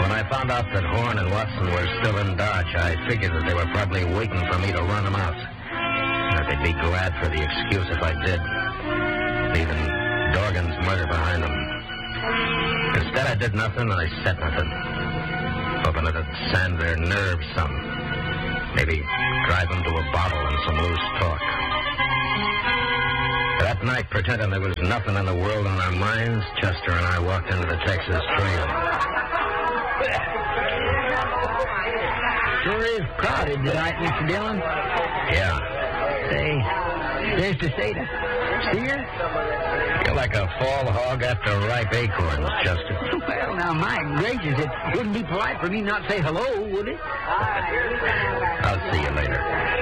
When I found out that Horn and Watson were still in Dodge, I figured that they were probably waiting for me to run them out. That they'd be glad for the excuse if I did, leaving Dorgan's murder behind them. Instead, I did nothing, and I said nothing, hoping that it'd sand their nerves some. Maybe drive them to a bottle and some loose talk. That night, pretending there was nothing in the world on our minds, Chester and I walked into the Texas trail. Sure is crowded tonight, Mr. Dillon. Yeah. Say, there's DeSeta. See her? You're like a fall hog after ripe acorns, Chester. Well, now, my gracious, it wouldn't be polite for me not to say hello, would it? I'll see you later.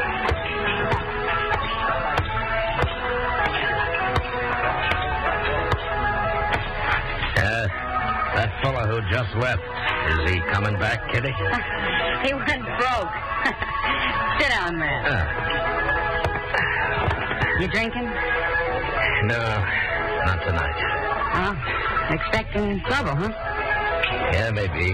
That fella who just left, is he coming back, Kitty? He went broke. Sit down, man. You drinking? No, not tonight. Oh, expecting trouble, huh? Yeah, maybe.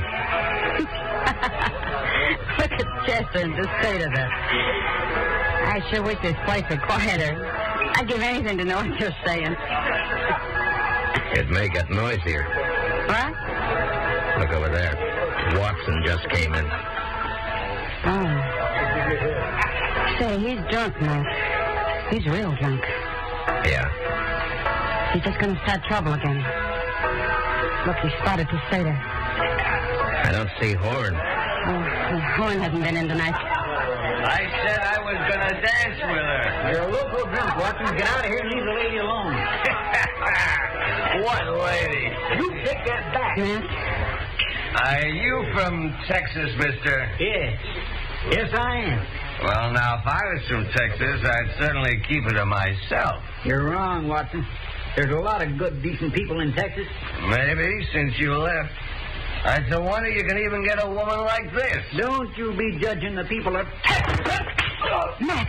Look at Chester and the state of it. I sure wish this place were quieter. I'd give anything to know what you're saying. It may get noisier. What? Look over there. Watson just came in. Oh. Say, he's drunk now. He's real drunk. Yeah. He's just going to start trouble again. Look, he spotted DeSeta. I don't see Horn. Oh, Horn hasn't been in tonight. I said I was going to dance with her. You're a local drunk, Watson. Get out of here and leave the lady alone. What lady? You take that back. Matt? Are you from Texas, mister? Yes. Yes, I am. Well, now, if I was from Texas, I'd certainly keep it to myself. You're wrong, Watson. There's a lot of good, decent people in Texas. Maybe, since you left. It's a wonder you can even get a woman like this. Don't you be judging the people of Texas. Matt!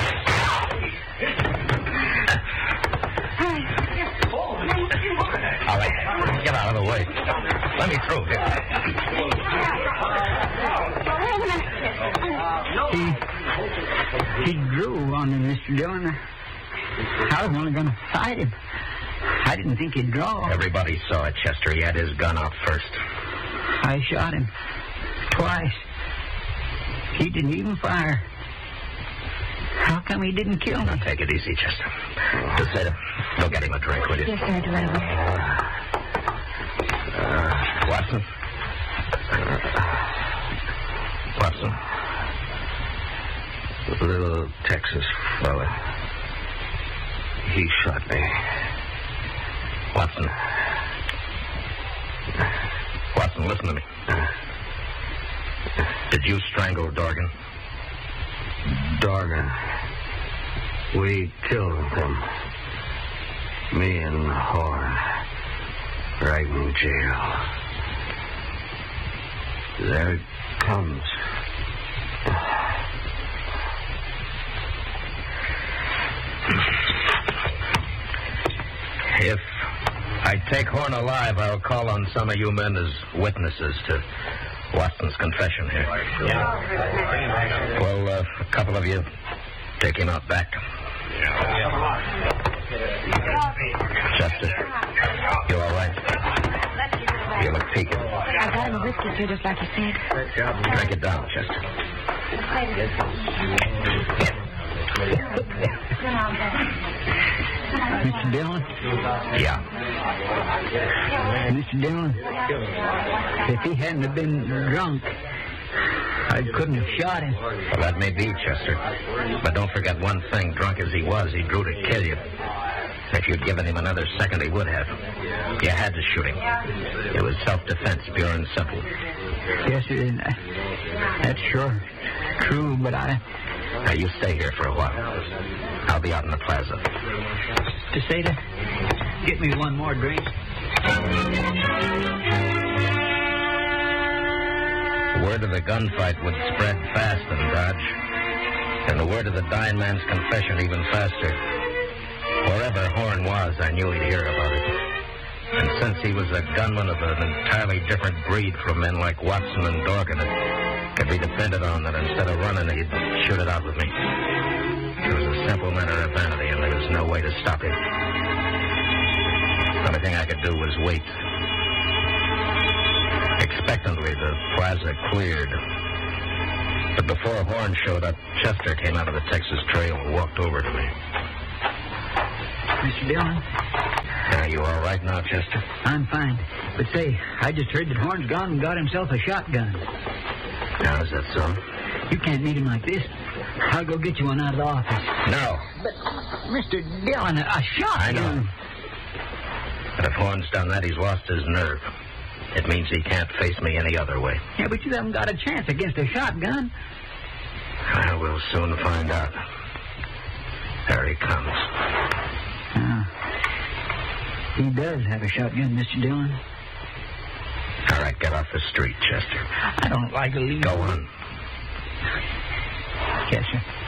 All right, get out of the way. Let me through here. He drew on him, Mr. Dillon. I was only going to fight him. I didn't think he'd draw. Everybody saw it, Chester. He had his gun out first. I shot him. Twice. He didn't even fire. How come he didn't kill me? Now, take it easy, Chester. DeSeta, go get him a drink, will you? Yes, sir, driver. Watson? Watson? The little Texas fella. He shot me. Watson. Watson, listen to me. Did you strangle Dorgan? Dorgan. We killed him. Me and Horn. Right in jail. There it comes. If I take Horn alive, I'll call on some of you men as witnesses to Watson's confession here. Well, a couple of you take him out back. Chester, you all right? You look peaked. I got him a whiskey, too, just like you said. Drink it down, Chester. Mr. Dillon? Yeah. Mr. Dillon, if he hadn't have been drunk, I couldn't have shot him. Well, that may be, Chester. But don't forget one thing. Drunk as he was, he drew to kill you. If you'd given him another second, he would have. You had to shoot him. It was self-defense, pure and simple. Yes, that's sure true, but Now, you stay here for a while. I'll be out in the plaza. DeSeta, get me one more drink. Word of the gunfight would spread fast in Dodge, and the word of the dying man's confession even faster. Wherever Horn was, I knew he'd hear about it. And since he was a gunman of an entirely different breed from men like Watson and Dorgan, it could be depended on that instead of running, he'd shoot it out with me. It was a simple matter of vanity, and there was no way to stop him. The only thing I could do was wait. Expectantly, the plaza cleared. But before Horn showed up, Chester came out of the Texas Trail and walked over to me. Mr. Dillon? Are you all right now, Chester? I'm fine. But say, I just heard that Horn's gone and got himself a shotgun. Now, is that so? You can't meet him like this. I'll go get you one out of the office. No. But, Mr. Dillon, a shotgun. I know. But if Horn's done that, he's lost his nerve. It means he can't face me any other way. Yeah, but you haven't got a chance against a shotgun. Well, we'll soon find out. There he comes. He does have a shotgun, Mr. Dillon. All right, get off the street, Chester. I don't like to leave. Go on. Yes, sir.